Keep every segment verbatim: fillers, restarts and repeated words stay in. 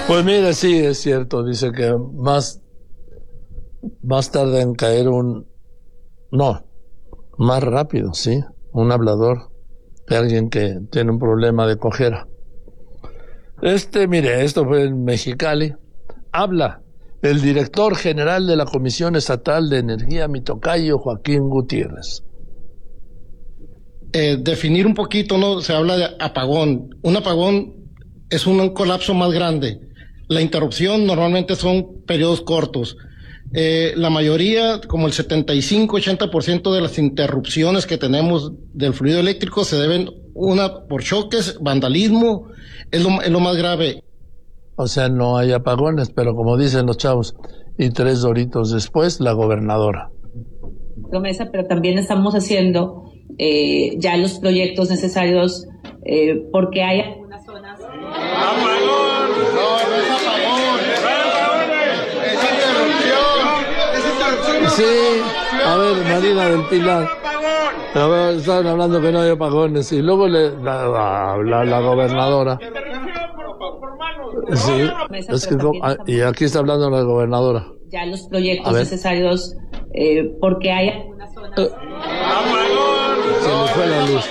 Pues mira, sí, es cierto. Dice que más, más tarda en caer un... No, más rápido, sí. Un hablador de alguien que tiene un problema de cojera. Este, mire, esto fue en Mexicali. Habla el director general de la Comisión Estatal de Energía, mi tocayo Joaquín Gutiérrez. Eh, definir un poquito, ¿no? Se habla de apagón. Un apagón es un colapso más grande. La interrupción normalmente son periodos cortos. Eh, la mayoría, como el setenta y cinco a ochenta por ciento de las interrupciones que tenemos del fluido eléctrico se deben, una, por choques, vandalismo, es lo, es lo más grave. O sea, no hay apagones, pero como dicen los chavos, y tres doritos después, la gobernadora. Promesa, pero también estamos haciendo eh, ya los proyectos necesarios eh, porque hay algunas zonas... ¡Apagón! No, no es apagón. Es interrupción. Es interrupción. Sí, a ver, Marina del Pilar. A ver, estaban hablando que no hay apagones y luego le, la, la, la, la gobernadora. Sí, es que, y aquí está hablando la gobernadora. Ya los proyectos necesarios eh, porque hay algunas zonas... Eh, se le fue la luz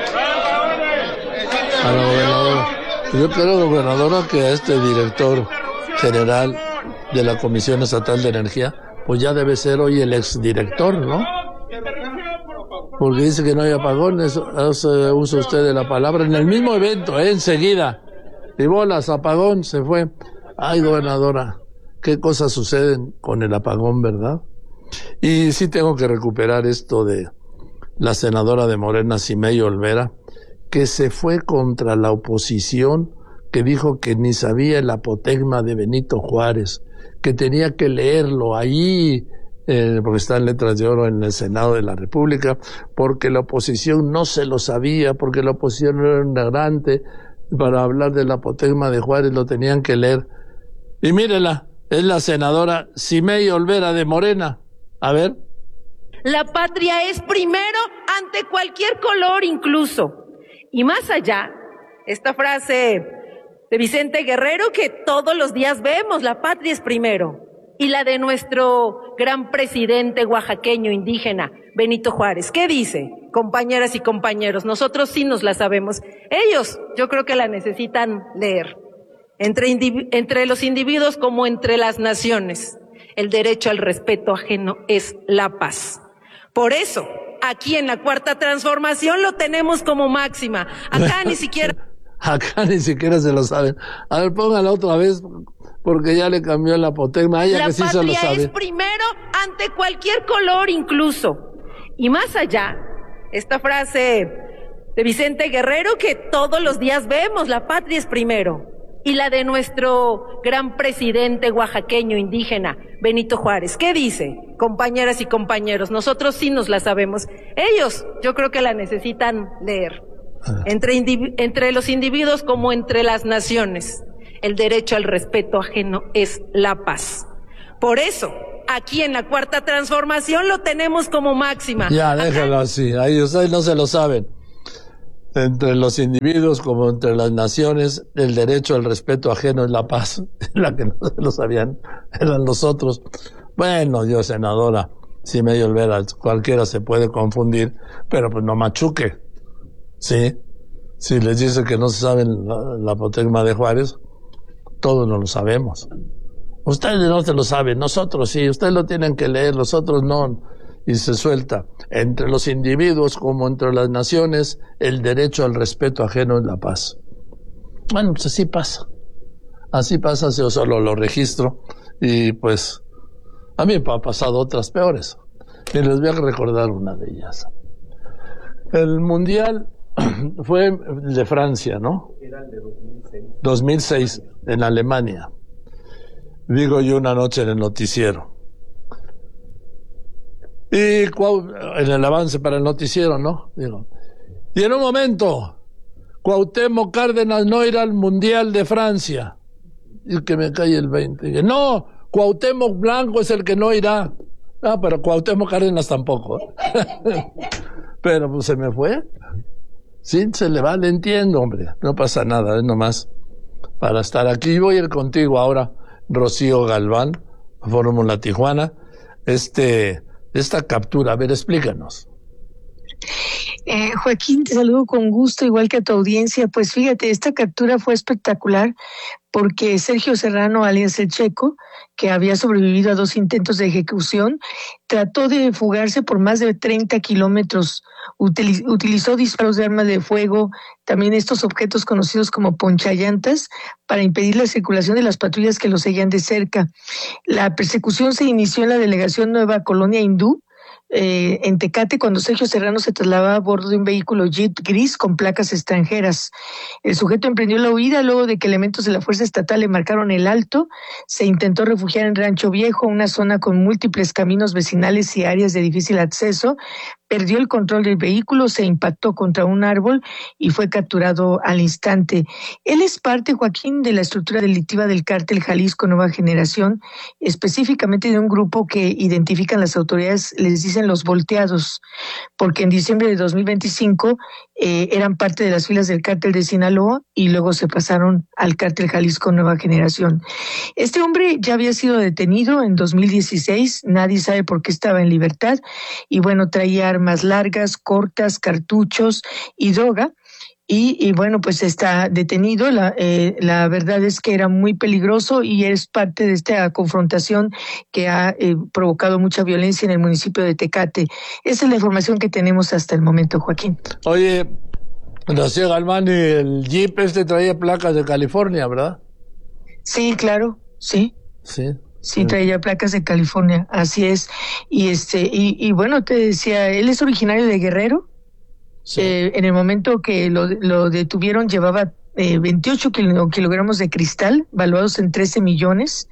a la gobernadora. Yo creo, gobernadora, que a este director general de la Comisión Estatal de Energía, pues ya debe ser hoy el exdirector, ¿no? Porque dice que no hay apagones, usa usted de la palabra en el mismo evento, ¿eh? Enseguida. Y bolas, apagón, se fue. Ay, gobernadora, qué cosas suceden con el apagón, ¿verdad? Y sí tengo que recuperar esto de la senadora de Morena, Simei Olvera, que se fue contra la oposición, que dijo que ni sabía el apotegma de Benito Juárez, que tenía que leerlo ahí, eh, porque está en letras de oro en el Senado de la República, porque la oposición no se lo sabía, porque la oposición era ignorante. Para hablar del apotegma de Juárez lo tenían que leer. Y mírela, es la senadora Simei Olvera de Morena. A ver. La patria es primero ante cualquier color incluso. Y más allá, esta frase de Vicente Guerrero que todos los días vemos, la patria es primero. Y la de nuestro gran presidente oaxaqueño indígena, Benito Juárez. ¿Qué dice? Compañeras y compañeros, nosotros sí nos la sabemos. Ellos, yo creo que la necesitan leer. Entre, indiv- entre los individuos como entre las naciones, el derecho al respeto ajeno es la paz. Por eso, aquí en la Cuarta Transformación lo tenemos como máxima. Acá ni siquiera... Acá ni siquiera se lo saben. A ver, póngala otra vez, porque ya le cambió el apotegma. Ella la que sí se lo sabe. patria es primero ante cualquier color incluso. Y más allá, esta frase de Vicente Guerrero que todos los días vemos, la patria es primero. Y la de nuestro gran presidente oaxaqueño indígena, Benito Juárez. ¿Qué dice? Compañeras y compañeros, nosotros sí nos la sabemos. Ellos, yo creo que la necesitan leer. Entre, indiv- entre los individuos como entre las naciones, el derecho al respeto ajeno es la paz. Por eso, aquí en la Cuarta Transformación lo tenemos como máxima. Ya, déjalo así, ahí ustedes no se lo saben. Entre los individuos como entre las naciones, el derecho al respeto ajeno es la paz. La que no se lo sabían eran los otros. Bueno, Dios, senadora, si medio Olvera, cualquiera se puede confundir, pero pues no machuque. Sí, si les dice que no se saben la, la apotegma de Juárez, todos no lo sabemos. Ustedes no se lo saben, nosotros sí, ustedes lo tienen que leer, los otros no. Y se suelta, entre los individuos como entre las naciones, el derecho al respeto ajeno es la paz. Bueno, pues así pasa. Así pasa, yo solo lo registro y pues a mí me ha pasado otras peores. Y les voy a recordar una de ellas. El Mundial fue de Francia, ¿no? Era el de dos mil seis. dos mil seis, en Alemania. Digo yo una noche en el noticiero. Y en el avance para el noticiero, ¿no? Digo. Y en un momento, Cuauhtémoc Cárdenas no irá al Mundial de Francia. Y que me cae el veinte. Y, no, Cuauhtémoc Blanco es el que no irá. Ah, pero Cuauhtémoc Cárdenas tampoco. Pero pues se me fue. Sí, se le va, le entiendo, hombre. No pasa nada, es nomás para estar aquí. Voy a ir contigo ahora, Rocío Galván, Fórmula Tijuana. Este, esta captura, a ver, explícanos. Eh, Joaquín, te saludo con gusto, igual que a tu audiencia. Pues fíjate, esta captura fue espectacular porque Sergio Serrano, alias El Checo, que había sobrevivido a dos intentos de ejecución, trató de fugarse por más de treinta kilómetros. Utiliz- utilizó disparos de arma de fuego, también estos objetos conocidos como ponchallantas, para impedir la circulación de las patrullas que lo seguían de cerca. La persecución se inició en la delegación Nueva Colonia Hindú, Eh, en Tecate, cuando Sergio Serrano se trasladaba a bordo de un vehículo Jeep gris con placas extranjeras. El sujeto emprendió la huida luego de que elementos de la Fuerza Estatal le marcaron el alto. Se intentó refugiar en Rancho Viejo, una zona con múltiples caminos vecinales y áreas de difícil acceso. Perdió el control del vehículo, se impactó contra un árbol y fue capturado al instante. Él es parte, Joaquín, de la estructura delictiva del cártel Jalisco Nueva Generación, específicamente de un grupo que identifican las autoridades, les dicen los volteados, porque en diciembre de dos mil veinticinco eh, eran parte de las filas del cártel de Sinaloa y luego se pasaron al cártel Jalisco Nueva Generación. Este hombre ya había sido detenido en dos mil dieciséis, nadie sabe por qué estaba en libertad, y bueno, traía armas largas, cortas, cartuchos y droga. Y, y bueno, pues está detenido. La, eh, la verdad es que era muy peligroso y es parte de esta confrontación que ha eh, provocado mucha violencia en el municipio de Tecate. Esa es la información que tenemos hasta el momento, Joaquín. Oye, Rocío Galván, el Jeep este traía placas de California, ¿verdad? Sí, claro, sí. Sí. Sí, traía placas de California, así es. Y este, y, y bueno, te decía, él es originario de Guerrero. Sí. Eh, en el momento que lo, lo detuvieron llevaba eh, veintiocho kilo, kilogramos de cristal, valuados en trece millones,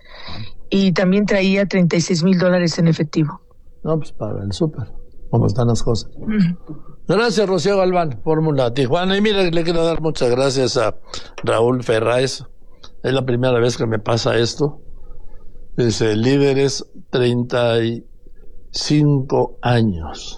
y también traía treinta y seis mil dólares en efectivo. No, pues para el súper, como están las cosas. Uh-huh. Gracias, Rocío Galván, Fórmula Tijuana. Y mira, le quiero dar muchas gracias a Raúl Ferráez. Es la primera vez que me pasa esto. Dice, líderes, treinta y cinco años.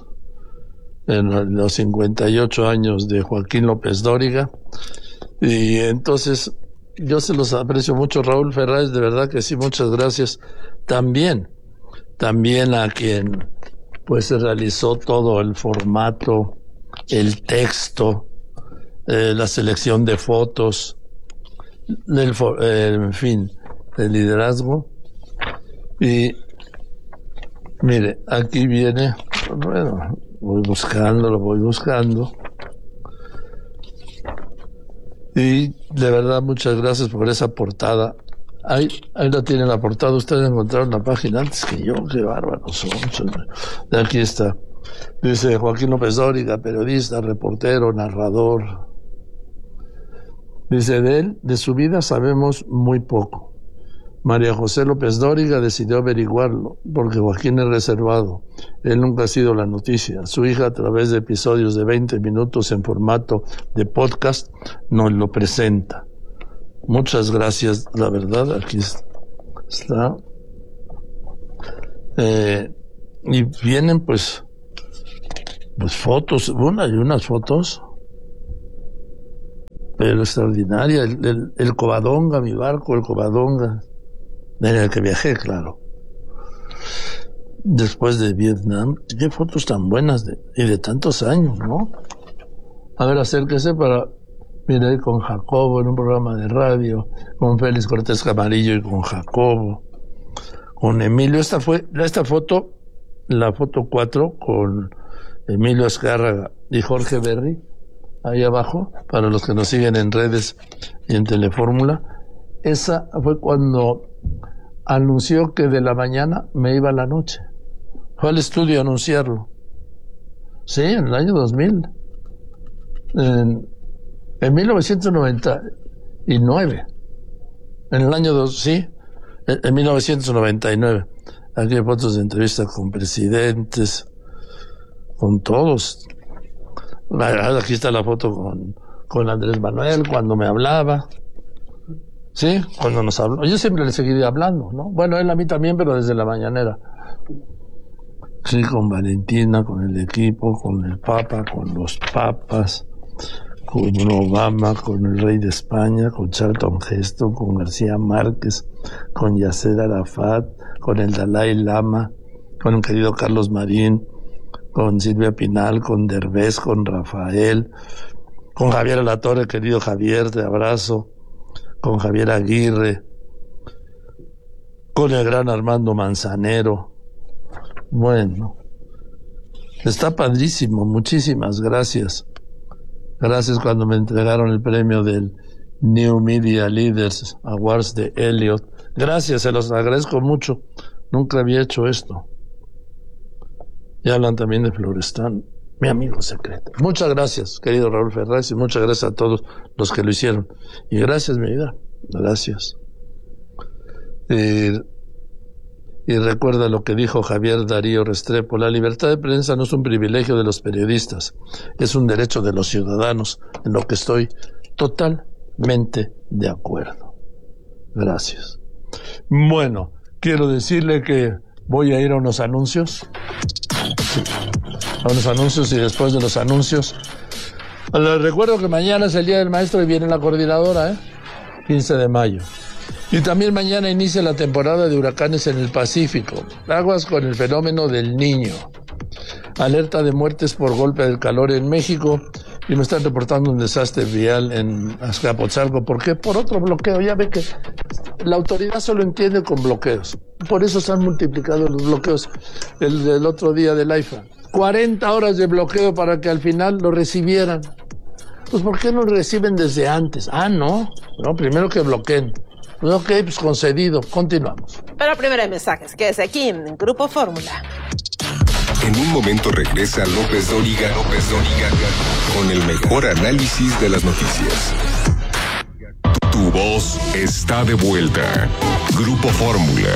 En los cincuenta y ocho años de Joaquín López Dóriga. Y entonces, yo se los aprecio mucho, Raúl Ferráez, de verdad que sí, muchas gracias. También, también a quien, pues, se realizó todo el formato, el texto, eh, la selección de fotos, el, eh, en fin, el liderazgo. Y, mire, aquí viene, bueno, voy buscando, lo voy buscando. Y de verdad, muchas gracias por esa portada. Ahí, ahí la tienen la portada. Ustedes encontraron la página antes que yo. Qué bárbaros son. Aquí está. Dice Joaquín López Dóriga, periodista, reportero, narrador. Dice, de él, de su vida sabemos muy poco. María José López Dóriga decidió averiguarlo, porque Joaquín es reservado. Él nunca ha sido la noticia. Su hija, a través de episodios de veinte minutos en formato de podcast, nos lo presenta. Muchas gracias, la verdad, aquí está. Eh, y vienen, pues, pues fotos, una y unas fotos, pero extraordinaria. El, el, el Covadonga, mi barco, el Covadonga, en el que viajé, claro. Después de Vietnam, qué fotos tan buenas de, y de tantos años, ¿no? A ver, acérquese para, mire, ahí con Jacobo en un programa de radio, con Félix Cortés Camarillo y con Jacobo, con Emilio. Esta fue, esta foto, la foto cuatro, con Emilio Azcárraga y Jorge Berry, ahí abajo, para los que nos siguen en redes y en Telefórmula. Esa fue cuando anunció que de la mañana me iba a la noche. Fue al estudio a anunciarlo. Sí, en el año dos mil. En, en mil novecientos noventa y nueve. En el año dos, sí, en, en mil novecientos noventa y nueve. Aquí hay fotos de entrevistas con presidentes, con todos. Aquí está la foto con, con Andrés Manuel cuando me hablaba. Sí, cuando nos habló. Yo siempre le seguiría hablando, ¿no? Bueno, él a mí también, pero desde la mañanera. Sí, con Valentina, con el equipo, con el Papa, con los papas, con Obama, con el rey de España, con Charlton Heston, con García Márquez, con Yasser Arafat, con el Dalai Lama, con el querido Carlos Marín, con Silvia Pinal, con Derbez, con Rafael, con Javier Alatorre, querido Javier, te abrazo, con Javier Aguirre, con el gran Armando Manzanero. Bueno, está padrísimo, muchísimas gracias. Gracias cuando me entregaron el premio del New Media Leaders Awards de Elliot. Gracias, se los agradezco mucho. Nunca había hecho esto. Y hablan también de Florestan, mi amigo secreto. Muchas gracias, querido Raúl Ferraz, y muchas gracias a todos los que lo hicieron. Y gracias, mi vida. Gracias. Eh, y recuerda lo que dijo Javier Darío Restrepo: la libertad de prensa no es un privilegio de los periodistas, es un derecho de los ciudadanos, en lo que estoy totalmente de acuerdo. Gracias. Bueno, quiero decirle que voy a ir a unos anuncios. A unos anuncios y después de los anuncios. Les recuerdo que mañana es el Día del Maestro y viene la coordinadora, ¿eh? quince de mayo. Y también mañana inicia la temporada de huracanes en el Pacífico. Aguas con el fenómeno del Niño. Alerta de muertes por golpe del calor en México. Y me están reportando un desastre vial en Azcapotzalco. ¿Por qué? Por otro bloqueo. Ya ve que la autoridad solo entiende con bloqueos. Por eso se han multiplicado los bloqueos. El del otro día del AIFA. cuarenta horas de bloqueo para que al final lo recibieran. Pues ¿por qué no lo reciben desde antes? Ah, no. No, primero que bloqueen. Ok, pues concedido. Continuamos. Pero primero hay mensajes. Quédese aquí en Grupo Fórmula. En un momento regresa López Dóriga, López Dóriga, con el mejor análisis de las noticias. Tu voz está de vuelta. Grupo Fórmula.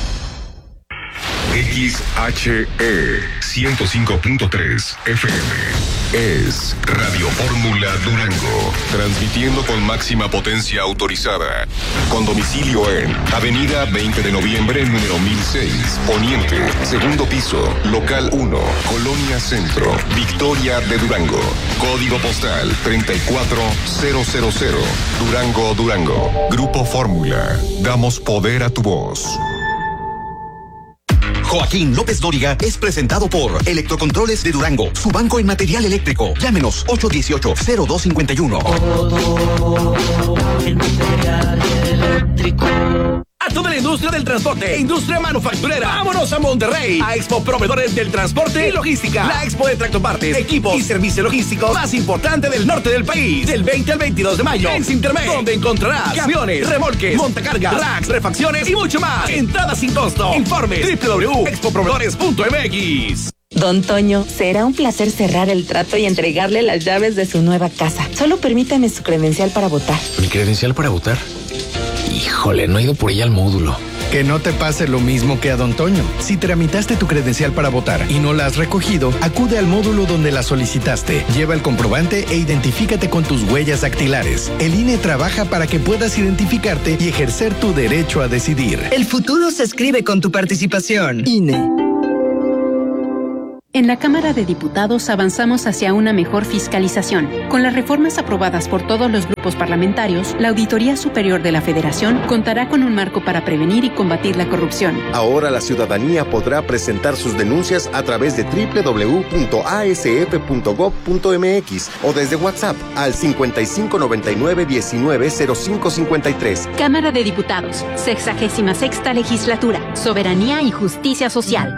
X H E ciento cinco punto tres F M es Radio Fórmula Durango, transmitiendo con máxima potencia autorizada, con domicilio en Avenida veinte de noviembre, número mil seis, Poniente, segundo piso, local uno, Colonia Centro, Victoria de Durango, código postal treinta y cuatro mil, Durango, Durango. Grupo Fórmula, damos poder a tu voz. Joaquín López Dóriga es presentado por Electrocontroles de Durango, su banco en material eléctrico. Llámenos ocho uno ocho, cero dos cinco uno. El material eléctrico. A toda la industria del transporte e industria manufacturera, vámonos a Monterrey, a Expo Proveedores del Transporte y Logística, la expo de tractopartes, equipos y servicio logístico más importante del norte del país, del veinte al veintidós de mayo, en Sintermex, donde encontrarás camiones, remolques, montacargas, racks, refacciones y mucho más. Entrada sin costo. Informe doble u doble u doble u punto expo proveedores punto m x. Don Toño, será un placer cerrar el trato y entregarle las llaves de su nueva casa. Solo permítame su credencial para votar. ¿Mi credencial para votar? Híjole, no he ido por ella al módulo. Que no te pase lo mismo que a Don Toño. Si tramitaste tu credencial para votar y no la has recogido, acude al módulo donde la solicitaste. Lleva el comprobante e identifícate con tus huellas dactilares. El I N E trabaja para que puedas identificarte y ejercer tu derecho a decidir. El futuro se escribe con tu participación. I N E. En la Cámara de Diputados avanzamos hacia una mejor fiscalización. Con las reformas aprobadas por todos los grupos parlamentarios, la Auditoría Superior de la Federación contará con un marco para prevenir y combatir la corrupción. Ahora la ciudadanía podrá presentar sus denuncias a través de doble u doble u doble u punto a s f punto gob punto m x o desde WhatsApp al cincuenta y cinco noventa y nueve diecinueve cero cinco cincuenta y tres. Cámara de Diputados, sexagésima sexta legislatura, soberanía y justicia social.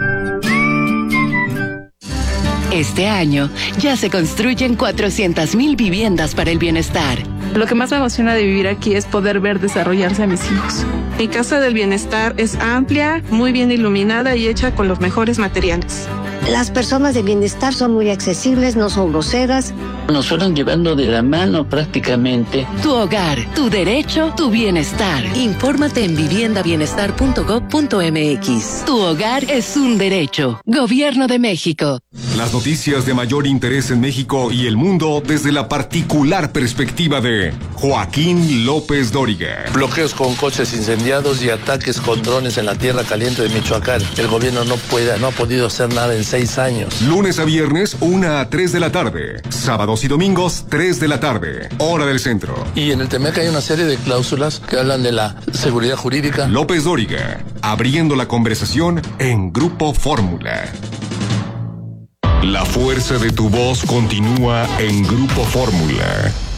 Este año ya se construyen cuatrocientas mil viviendas para el bienestar. Lo que más me emociona de vivir aquí es poder ver desarrollarse a mis hijos. Mi casa del bienestar es amplia, muy bien iluminada y hecha con los mejores materiales. Las personas de bienestar son muy accesibles, no son groseras. Nos fueron llevando de la mano prácticamente. Tu hogar, tu derecho, tu bienestar. Infórmate en vivienda bienestar punto gob punto m x. Tu hogar es un derecho. Gobierno de México. Las noticias de mayor interés en México y el mundo desde la particular perspectiva de Joaquín López Dóriga. Bloqueos con coches incendiados y ataques con drones en la tierra caliente de Michoacán. El gobierno no puede, no ha podido hacer nada en seis años. Lunes a viernes, una a tres de la tarde. Sábados y domingos, tres de la tarde. Hora del centro. Y en el Temec hay una serie de cláusulas que hablan de la seguridad jurídica. López Dóriga, abriendo la conversación en Grupo Fórmula. La fuerza de tu voz continúa en Grupo Fórmula.